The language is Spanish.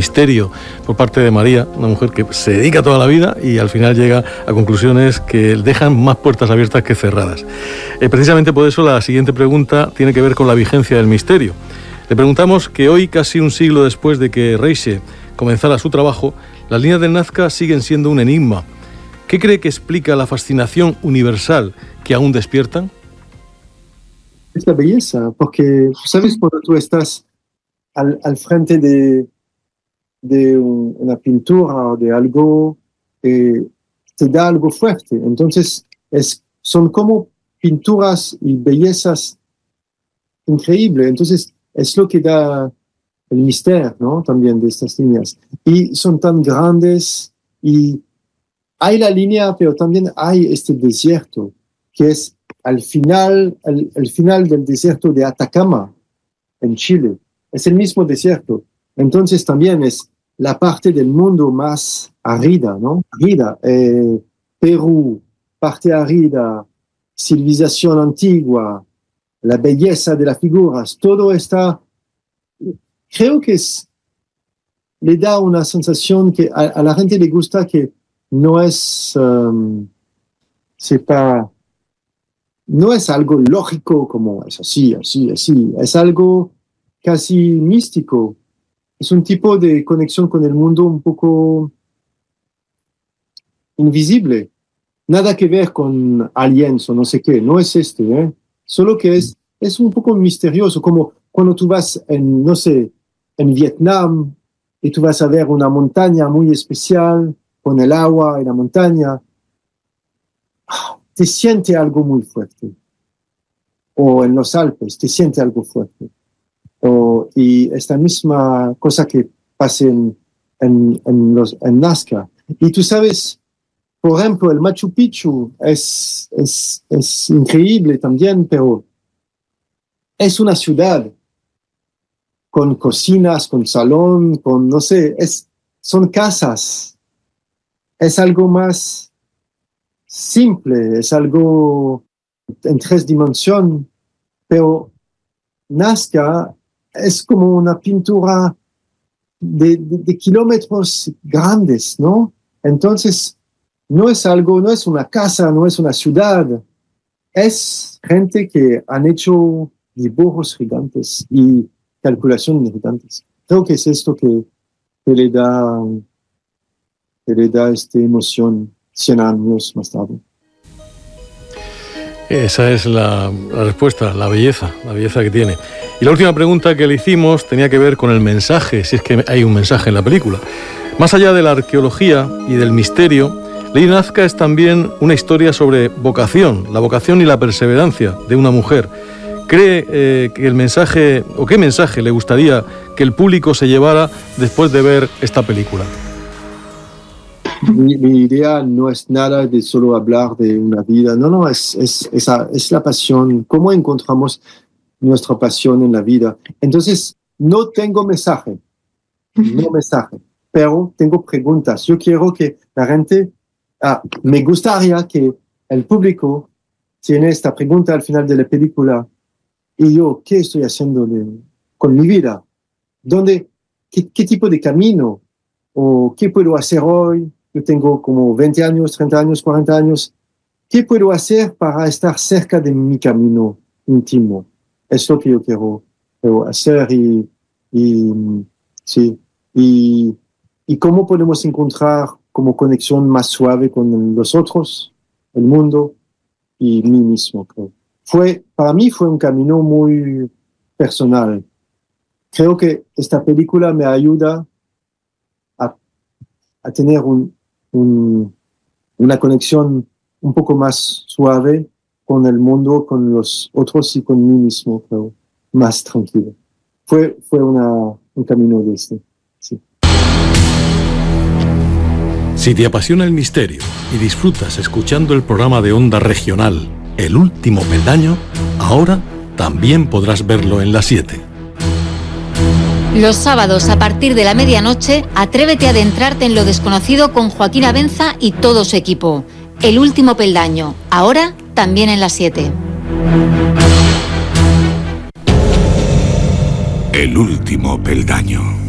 misterio por parte de María, una mujer que se dedica toda la vida y al final llega a conclusiones que dejan más puertas abiertas que cerradas. Precisamente por eso la siguiente pregunta tiene que ver con la vigencia del misterio. Le preguntamos que hoy, casi un siglo después de que Reiche comenzara su trabajo, las líneas del Nazca siguen siendo un enigma. ¿Qué cree que explica la fascinación universal que aún despiertan? Es la belleza, porque, ¿sabes? Cuando tú estás al frente de una pintura o de algo, te da algo fuerte. Entonces, son como pinturas y bellezas increíbles. Entonces, es lo que da el misterio, ¿no? También de estas líneas. Y son tan grandes y hay la línea, pero también hay este desierto, que es al final, el final del desierto de Atacama, en Chile. Es el mismo desierto. Entonces también es la parte del mundo más árida, ¿no? Árida. Perú, parte árida, civilización antigua, la belleza de las figuras, todo está... Creo que le da una sensación que a la gente le gusta, que no es... no es algo lógico como es así. Es algo casi místico. Es un tipo de conexión con el mundo un poco invisible. Nada que ver con aliens o no sé qué. No es Solo que es un poco misterioso, como cuando tú vas no sé, en Vietnam y tú vas a ver una montaña muy especial con el agua y la montaña. Te siente algo muy fuerte. O en los Alpes, te siente algo fuerte. Y esta misma cosa que pasa en Nazca. Y tú sabes, por ejemplo, el Machu Picchu es increíble también, pero es una ciudad con cocinas, con salón, con, no sé, son casas. Es algo más simple, es algo en 3 dimensiones, pero Nazca es como una pintura de kilómetros grandes, ¿no? Entonces, no es una casa, no es una ciudad, es gente que han hecho dibujos gigantes y calculaciones gigantes. Creo que es esto que le da esta emoción 100 años más tarde. Esa es la respuesta, la belleza que tiene. Y la última pregunta que le hicimos tenía que ver con el mensaje, si es que hay un mensaje en la película. Más allá de la arqueología y del misterio, Lady Nazca es también una historia sobre vocación, la vocación y la perseverancia de una mujer. ¿Cree que el mensaje, o qué mensaje le gustaría que el público se llevara después de ver esta película? Mi idea no es nada de solo hablar de una vida, no, es la pasión, cómo encontramos nuestra pasión en la vida. Entonces, no tengo mensaje, pero tengo preguntas. Yo quiero que la gente, me gustaría que el público tiene esta pregunta al final de la película: ¿y yo qué estoy haciendo con mi vida? ¿Qué tipo de camino? ¿O qué puedo hacer hoy? Yo tengo como 20 años, 30 años, 40 años. ¿Qué puedo hacer para estar cerca de mi camino íntimo? Es lo que yo quiero hacer y cómo podemos encontrar como conexión más suave con los otros, el mundo y mí mismo, creo. Para mí fue un camino muy personal. Creo que esta película me ayuda a tener una conexión un poco más suave con el mundo, con los otros y con mí mismo, creo, más tranquilo. Fue un camino de sí. Si te apasiona el misterio y disfrutas escuchando el programa de Onda Regional El Último Peldaño, ahora también podrás verlo en La 7. Los sábados a partir de la medianoche, atrévete a adentrarte en lo desconocido con Joaquín Abenza y todo su equipo. El Último Peldaño, ahora también en La 7. El Último Peldaño.